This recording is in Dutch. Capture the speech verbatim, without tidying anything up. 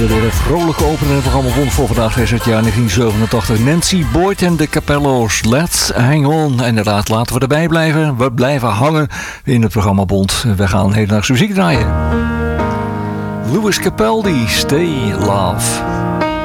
De vrolijke opener programma Bond voor vandaag is het jaar negentien zevenentachtig. Nancy Boyd en de Capello's. Let's hang on. Inderdaad, laten we erbij blijven. We blijven hangen in het programma Bond. We gaan hedendaagse muziek draaien. Louis Capaldi, Stay Love.